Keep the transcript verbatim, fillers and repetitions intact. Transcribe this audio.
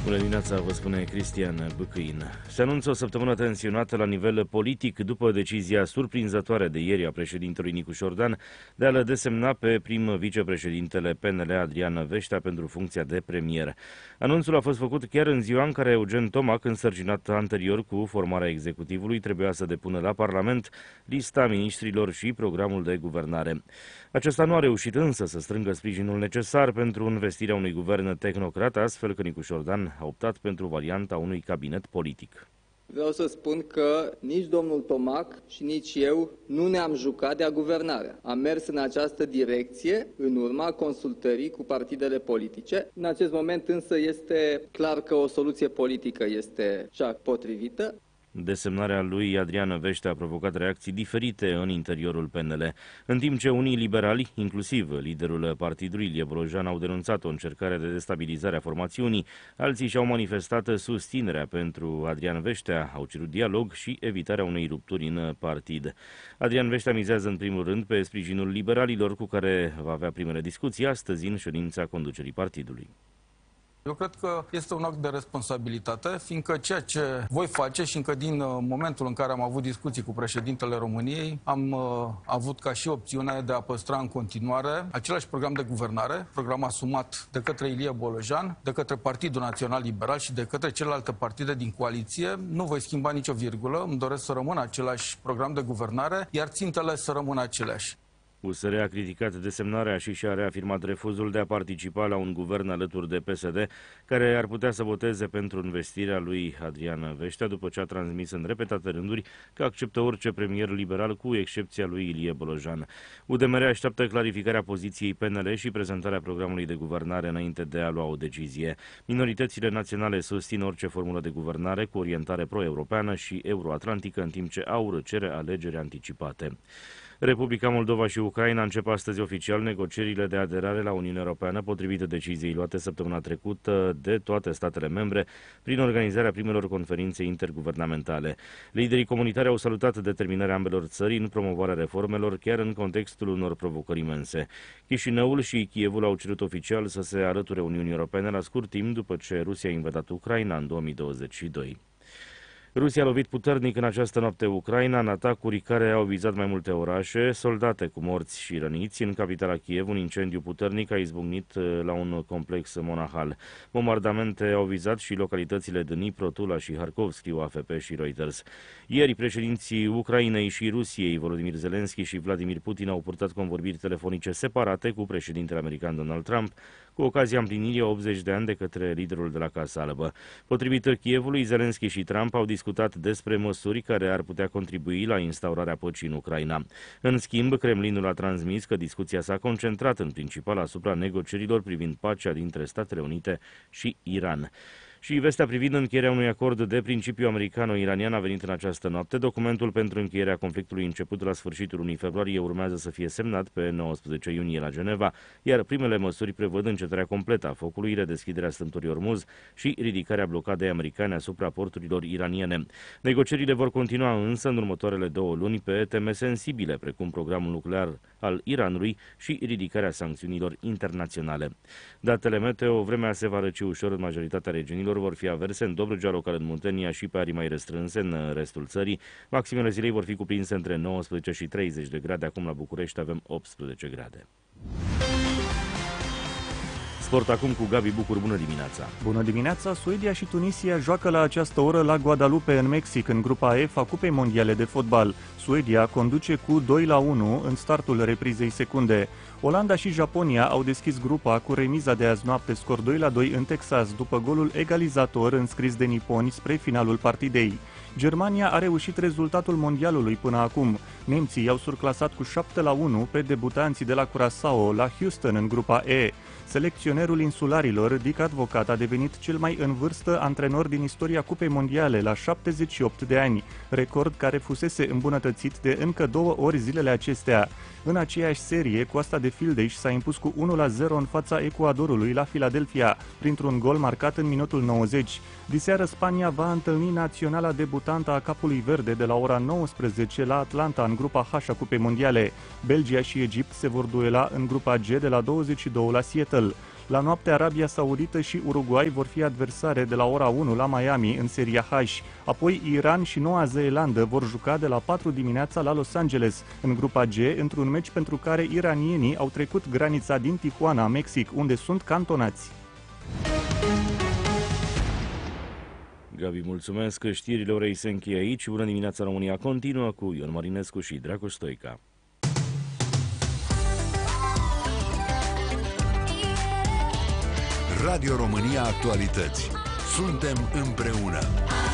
Bună dimineața, vă spune Cristian Băcâin. Se anunță o săptămână tensionată la nivel politic după decizia surprinzătoare de ieri a președintelui Nicu Șordan de a-l desemna pe prim vicepreședintele P N L Adrian Veștea pentru funcția de premier. Anunțul a fost făcut chiar în ziua în care Eugen Tomac, însărcinat anterior cu formarea executivului, trebuia să depună la Parlament lista miniștrilor și programul de guvernare. Acesta nu a reușit însă să strângă sprijinul necesar pentru învestirea unui guvern tehnocrat, astfel că Nicu Șordan a optat pentru varianta unui cabinet politic. Vreau să spun că nici domnul Tomac și nici eu nu ne-am jucat de-a guvernarea. Am mers în această direcție în urma consultării cu partidele politice. În acest moment însă este clar că o soluție politică este cea potrivită. Desemnarea lui Adrian Veștea a provocat reacții diferite în interiorul P N L. În timp ce unii liberali, inclusiv liderul partidului Ilie Bolojan, au denunțat o încercare de destabilizare a formațiunii, alții și-au manifestat susținerea pentru Adrian Veștea, au cerut dialog și evitarea unei rupturi în partid. Adrian Veștea mizează în primul rând pe sprijinul liberalilor, cu care va avea primele discuții astăzi în ședința conducerii partidului. Eu cred că este un act de responsabilitate, fiindcă ceea ce voi face și încă din momentul în care am avut discuții cu președintele României, am uh, avut ca și opțiunea de a păstra în continuare același program de guvernare, program asumat de către Ilie Bolojan, de către Partidul Național Liberal și de către celelalte partide din coaliție. Nu voi schimba nicio virgulă, îmi doresc să rămână același program de guvernare, iar țintele să rămână aceleași. U S R a criticat desemnarea și și-a reafirmat refuzul de a participa la un guvern alături de P S D, care ar putea să voteze pentru investirea lui Adrian Veștea, după ce a transmis în repetate rânduri că acceptă orice premier liberal, cu excepția lui Ilie Bolojan. U D M R așteaptă clarificarea poziției P N L și prezentarea programului de guvernare înainte de a lua o decizie. Minoritățile naționale susțin orice formulă de guvernare cu orientare pro-europeană și euroatlantică, în timp ce A U R cere alegeri anticipate. Republica Moldova și Ucraina încep astăzi oficial negocierile de aderare la Uniunea Europeană, potrivit deciziei luate săptămâna trecută de toate statele membre prin organizarea primelor conferințe interguvernamentale. Liderii comunitari au salutat determinarea ambelor țări în promovarea reformelor, chiar în contextul unor provocări imense. Chișinăul și Kievul au cerut oficial să se alăture Uniunii Europene la scurt timp după ce Rusia a invadat Ucraina în două mii douăzeci și doi. Rusia a lovit puternic în această noapte Ucraina, în atacuri care au vizat mai multe orașe, soldate cu morți și răniți. În capitala Kiev, un incendiu puternic a izbucnit la un complex monahal. Bombardamente au vizat și localitățile Dnipro, Tula și Harkov, scriu A F P și Reuters. Ieri, președinții Ucrainei și Rusiei, Volodymyr Zelensky și Vladimir Putin, au purtat convorbiri telefonice separate cu președintele american Donald Trump, cu ocazia împlinirii a optzeci de ani de către liderul de la Casa Albă. Potrivit Kievului, Zelensky și Trump au discutat despre măsuri care ar putea contribui la instaurarea păcii în Ucraina. În schimb, Kremlinul a transmis că discuția s-a concentrat în principal asupra negocierilor privind pacea dintre Statele Unite și Iran. Și vestea privind încheierea unui acord de principiu americano-iranian a venit în această noapte. Documentul pentru încheierea conflictului început la sfârșitul lunii februarie urmează să fie semnat pe nouăsprezece iunie la Geneva, iar primele măsuri prevăd încetarea completă a focului, redeschiderea strâmtorii Ormuz și ridicarea blocadei americane asupra porturilor iraniene. Negocierile vor continua însă în următoarele două luni pe teme sensibile, precum programul nuclear al Iranului și ridicarea sancțiunilor internaționale. Datele meteo: vremea se va răci ușor în majoritatea regiunilor, vor fi averse în Dobrogea, local în Muntenia și pe arii mai restrânse în restul țării. Maximele zilei vor fi cuprinse între nouăsprezece și treizeci de grade. Acum la București avem optsprezece grade. Sport acum cu Gabi Bucur. Bună dimineața! Bună dimineața! Suedia și Tunisia joacă la această oră la Guadalupe, în Mexic, în grupa F a Cupei Mondiale de Fotbal. Suedia conduce cu doi la unu în startul reprizei secunde. Olanda și Japonia au deschis grupa cu remiza de azi noapte, scor doi la doi în Texas, după golul egalizator înscris de niponi spre finalul partidei. Germania a reușit rezultatul mondialului până acum. Nemții i-au surclasat cu șapte la unu pe debutanții de la Curaçao la Houston în grupa E. Selecționerul insularilor, Dick Advocat, a devenit cel mai în vârstă antrenor din istoria Cupei Mondiale, la șaptezeci și opt de ani, record care fusese îmbunătățit de încă două ori zilele acestea. În aceeași serie, Coasta de Fildeș s-a impus cu unu la zero în fața Ecuadorului la Philadelphia, printr-un gol marcat în minutul nouăzeci. Diseară, Spania va întâlni naționala debutantă a Capului Verde de la ora nouăsprezece la Atlanta, în grupa H a Cupei Mondiale. Belgia și Egipt se vor duela în grupa G de la douăzeci și două la Seattle. La noapte, Arabia Saudită și Uruguay vor fi adversare de la ora unu la Miami în seria H. Apoi Iran și Noua Zeelandă vor juca de la patru dimineața la Los Angeles, în grupa G, într-un meci pentru care iranienii au trecut granița din Tijuana, Mexic, unde sunt cantonați. Gabi, mulțumesc. Știrile orei se încheie aici. Bună dimineața, România continuă cu Ion Marinescu și Dragoș Stoica. Radio România Actualități. Suntem împreună.